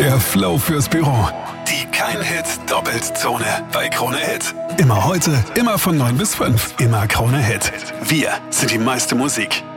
Der Flow fürs Büro. Die Kein-Hit-Doppelzone bei Krone Hit. Immer heute, immer von 9 bis 5. Immer Krone Hit. Wir sind die meiste Musik.